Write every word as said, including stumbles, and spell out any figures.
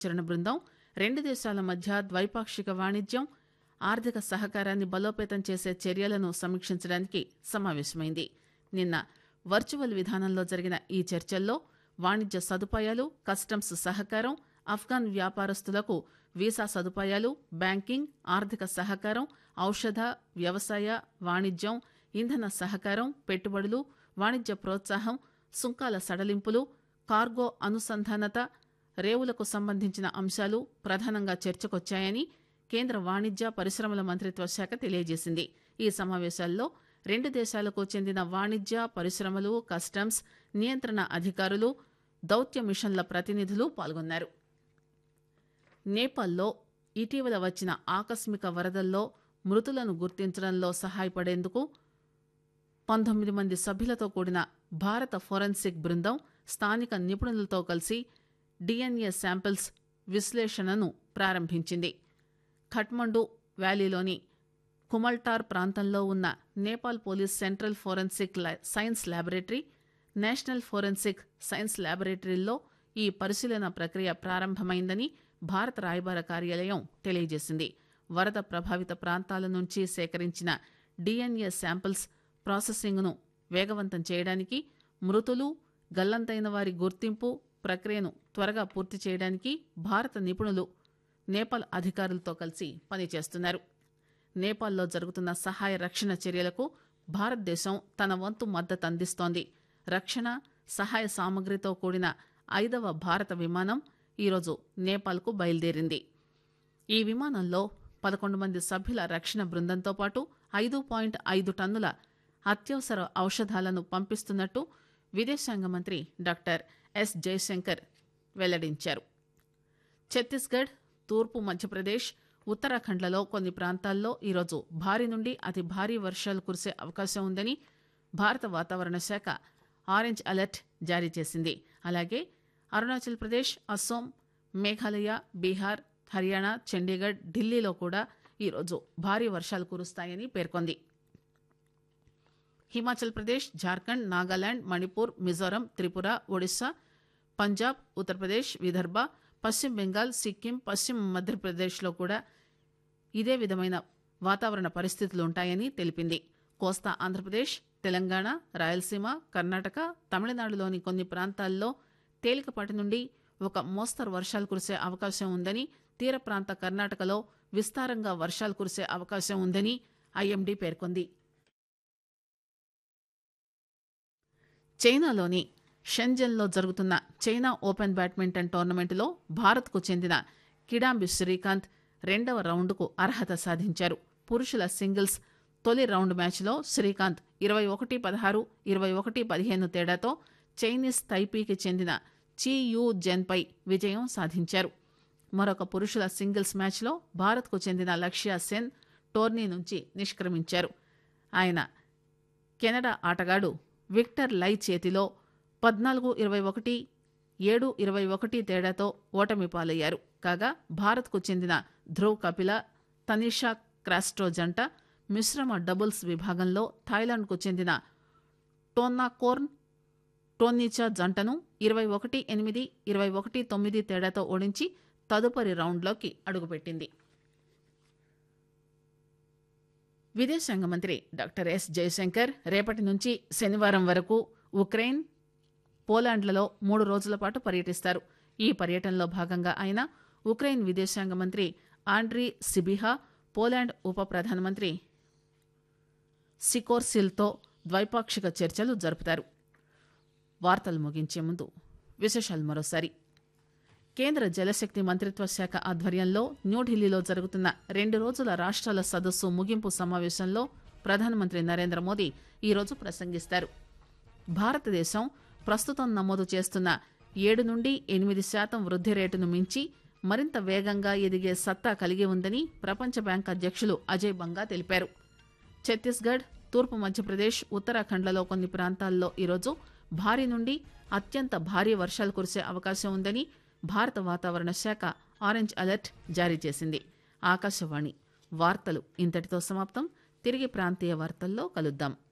కార్యాచరణ బృందం రెండు దేశాల మధ్య ద్వైపాక్షిక వాణిజ్యం, ఆర్థిక సహకారాన్ని బలోపేతం చేసే చర్యలను సమీక్షించడానికి సమావేశమైంది. నిన్న వర్చువల్ విధానంలో జరిగిన ఈ చర్చల్లో వాణిజ్య సదుపాయాలు, కస్టమ్స్ సహకారం, ఆఫ్ఘాన్ వ్యాపారస్తులకు వీసా సదుపాయాలు, బ్యాంకింగ్, ఆర్థిక సహకారం, ఔషధ, వ్యవసాయ, వాణిజ్యం, ఇంధన సహకారం, పెట్టుబడులు, వాణిజ్య ప్రోత్సాహం, సుంకాల సడలింపులు, కార్గో అనుసంధానత, రేవులకు సంబంధించిన అంశాలు ప్రధానంగా చర్చకొచ్చాయని కేంద్ర వాణిజ్య పరిశ్రమల మంత్రిత్వ శాఖ తెలియజేసింది. ఈ సమావేశాల్లో రెండు దేశాలకు చెందిన వాణిజ్య, పరిశ్రమలు, కస్టమ్స్, నియంత్రణ అధికారులు, దౌత్య మిషన్ల ప్రతినిధులు పాల్గొన్నారు. నేపాల్లో ఇటీవల వచ్చిన ఆకస్మిక వరదల్లో మృతులను గుర్తించడంలో సహాయపడేందుకు పంతొమ్మిది మంది సభ్యులతో కూడిన భారత ఫోరెన్సిక్ బృందం స్థానిక నిపుణులతో కలిసి డిఎన్ఏ శాంపిల్స్ విశ్లేషణను ప్రారంభించింది. ఖట్మండు వ్యాలీలోని కుమల్టార్ ప్రాంతంలో ఉన్న Nepal police central forensic science laboratory, national forensic science ల్యాబొరేటరీల్లో ఈ పరిశీలన ప్రక్రియ ప్రారంభమైందని భారత రాయబార కార్యాలయం తెలియజేసింది. వరద ప్రభావిత ప్రాంతాల నుంచి సేకరించిన డిఎన్ఏ శాంపిల్స్ ప్రాసెసింగ్ను వేగవంతం చేయడానికి, మృతులు, గల్లంతైన వారి గుర్తింపు ప్రక్రియను త్వరగా పూర్తి చేయడానికి భారత నిపుణులు నేపాల్ అధికారులతో కలిసి పనిచేస్తున్నారు. నేపాల్లో జరుగుతున్న సహాయ రక్షణ చర్యలకు భారతదేశం తన వంతు మద్దతు అందిస్తోంది. రక్షణ, సహాయ సామగ్రితో కూడిన ఐదవ భారత విమానం ఈరోజు నేపాల్కు బయలుదేరింది. ఈ విమానంలో పదకొండు మంది సభ్యుల రక్షణ బృందంతో పాటు ఐదు పాయింట్ ఐదు టన్నుల అత్యవసర ఔషధాలను పంపిస్తున్నట్టు విదేశాంగ మంత్రి డాక్టర్ ఎస్ జయశంకర్ వెల్లడించారు. ఛత్తీస్గఢ్, తూర్పు మధ్యప్రదేశ్, ఉత్తరాఖండ్లలో కొన్ని ప్రాంతాల్లో ఈరోజు భారీ నుండి అతి భారీ వర్షాలు కురిసే అవకాశం ఉందని భారత వాతావరణ శాఖ ఆరెంజ్ అలర్ట్ జారీ చేసింది. అలాగే అరుణాచల్ ప్రదేశ్, అస్సోం, మేఘాలయ, బీహార్, హర్యానా, చండీగఢ్, ఢిల్లీలో కూడా ఈరోజు భారీ వర్షాలు కురుస్తాయని పేర్కొంది. హిమాచల్ ప్రదేశ్, జార్ఖండ్, నాగాలాండ్, మణిపూర్, మిజోరం, త్రిపుర, ఒడిశా, పంజాబ్, ఉత్తరప్రదేశ్, విదర్భ, పశ్చిమ బెంగాల్, సిక్కిం, పశ్చిమ మధ్యప్రదేశ్లో కూడా ఇదే విధమైన వాతావరణ పరిస్థితులు ఉంటాయని తెలిపింది. కోస్తా ఆంధ్రప్రదేశ్, తెలంగాణ, రాయలసీమ, కర్ణాటక, తమిళనాడులోని కొన్ని ప్రాంతాల్లో తేలికపాటి నుండి ఒక మోస్తరు వర్షాలు కురిసే అవకాశం ఉందని, తీర ప్రాంత కర్ణాటకలో విస్తారంగా వర్షాలు కురిసే అవకాశం ఉందని ఐఎండీ పేర్కొంది. చైనాలోని షెంజన్లో జరుగుతున్న చైనా ఓపెన్ బ్యాడ్మింటన్ టోర్నమెంటులో భారత్కు చెందిన కిడాంబి శ్రీకాంత్ రెండవ రౌండ్కు అర్హత సాధించారు. పురుషుల సింగిల్స్ తొలి రౌండ్ మ్యాచ్లో శ్రీకాంత్ ఇరవై ఒకటి పదహారు, ఇరవై ఒకటి పదిహేను తేడాతో చైనీస్ తైపీకి చెందిన చీ యూ జెన్పై విజయం సాధించారు. మరొక పురుషుల సింగిల్స్ మ్యాచ్లో భారత్కు చెందిన లక్ష్య సెన్ టోర్నీ నుంచి నిష్క్రమించారు. ఆయన కెనడా ఆటగాడు విక్టర్ లై చేతిలో పద్నాలుగు ఇరవై ఒకటి, ఏడు ఇరవై ఒకటి తేడాతో ఓటమి పాలయ్యారు. కాగా భారత్కు చెందిన ధ్రువ్ కపిల, తనిషా క్రాస్టో జంట మిశ్రమ డబుల్స్ విభాగంలో థాయిలాండ్కు చెందిన టోన్నాకోర్న్ టోన్నిచా జంటను ఇరవై ఒకటి ఎనిమిది, ఇరవై ఒకటి తొమ్మిది తేడాతో ఓడించి తదుపరి రౌండ్లోకి అడుగుపెట్టింది. విదేశాంగ మంత్రి డాక్టర్ ఎస్ జయశంకర్ రేపటి నుంచి శనివారం వరకు ఉక్రెయిన్, పోలాండ్లలో మూడు రోజుల పాటు పర్యటిస్తారు. ఈ పర్యటనలో భాగంగా ఆయన ఉక్రెయిన్ విదేశాంగ మంత్రి ఆండ్రీ సిబిహా, పోలాండ్ ఉప ప్రధానమంత్రి సికోర్సిల్తో ద్వైపాక్షిక చర్చలు జరుపుతారు. వార్తలు ముగించే ముందు విశేషాలు మరోసారి. కేంద్ర జలశక్తి మంత్రిత్వ శాఖ ఆధ్వర్యంలో న్యూఢిల్లీలో జరుగుతున్న రెండు రోజుల రాష్ట్రాల సదస్సు ముగింపు సమావేశంలో ప్రధానమంత్రి నరేంద్ర మోదీ ఈరోజు ప్రసంగిస్తారు. భారతదేశం ప్రస్తుతం నమోదు చేస్తున్న ఏడు నుండి ఎనిమిది శాతం వృద్ధి రేటును మించి మరింత వేగంగా ఎదిగే సత్తా కలిగి ఉందని ప్రపంచ బ్యాంక్ అధ్యక్షులు అజయ్ బంగా తెలిపారు. ఛత్తీస్గఢ్, తూర్పు మధ్యప్రదేశ్, ఉత్తరాఖండ్లలో కొన్ని ప్రాంతాల్లో ఈరోజు భారీ నుండి అత్యంత భారీ వర్షాలు కురిసే అవకాశం ఉందని భారత వాతావరణ శాఖ ఆరెంజ్ అలర్ట్ జారీ చేసింది. ఆకాశవాణి వార్తలు ఇంతటితో సమాప్తం. తిరిగి ప్రాంతీయ వార్తల్లో కలుద్దాం.